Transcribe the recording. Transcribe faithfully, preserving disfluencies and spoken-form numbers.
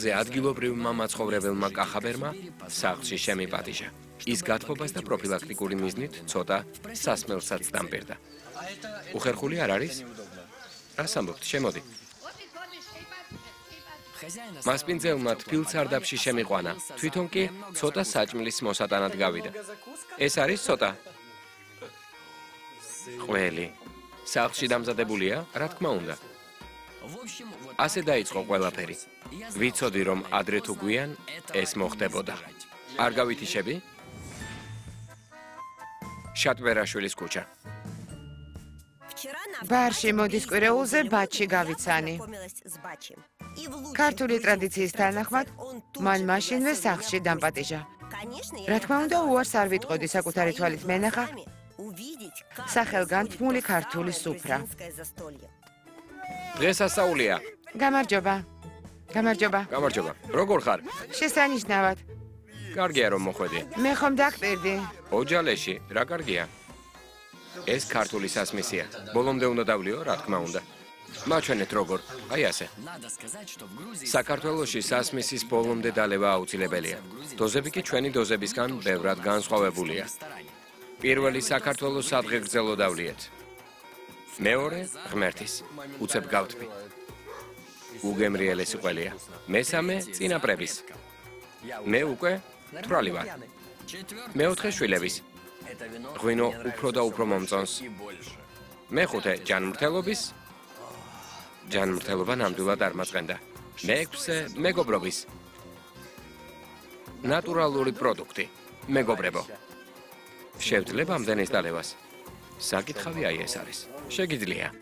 ყველაზე ადგილობრივმა მაცხოვრებელმა კახაბერმა სახლში შემიპატიჟა. ის გათბობას და პროფილაქტიკური მიზნით ცოტა სასმელსაც დამპირდა. უხერხული არ არის? რას ამბობთ, შემოდი. მასპინძელმა თბილსარდაფში შემიყვანა, თვითონ კი ცოტა საჭმლის მოსატანად გავიდა. ეს არის ცოტა? ყველი. სახლში დამზადებულია, რა თქმა უნდა. ასე დაიწყო ყველაფერი. ვიცოდი, რომ ადრე თუ გვიან ეს მოხდებოდა. არ გავითიშები? შატვერაშვილის ქუჩა. ბარში მოდის კვირეულზე ბაჩი გავიცანი. ქართული ტრადიციის თანახმად, მან მაშინვე სახლში დამპატიჟა. რა თქმა უნდა, უარს არ ვიტყოდი საკუთარი თვალით მენახა სახელგანთქმული ქართული სუფრა. დღესასწაულია. გამარჯობა. გამარჯობა. გამარჯობა. როგორ ხარ? შესანიშნავად. კარგია რომ მოხვედი. მე ხომ დაგპირდი. ოჯალეში, რა კარგია. ეს ქართული სასმისია. ბოლომდე უნდა დავლიო, რა თქმა უნდა. მაჩვენეთ როგორ, აი ასე. საქართველოში სასმისის ბოლომდე დალევა აუცილებელია. დოზები კი ჩვენი დოზებისგან ბევრად განსხვავებულია. პირველი საქართველოს სადღეგრძელო დავლიეთ. მეორე ღმერთის, უცებ გავთბი. უგემრიელესი ყველია. მესამე წინაპრების. მე უკვე თვრალი ვარ. მეოთხე შვილების. ღვინო უფრო და უფრო მომწონს. მეხუთე ჯანმრთელობის. ჯანმრთელობა ნამდვილად არ მაწყენდა. მეექვსე მეგობრობის. ნატურალური პროდუქტი. მეგობრებო. შევძლებ ამდენ ეს დალევას. საკითხავი აი ეს არის. შეგიძლია.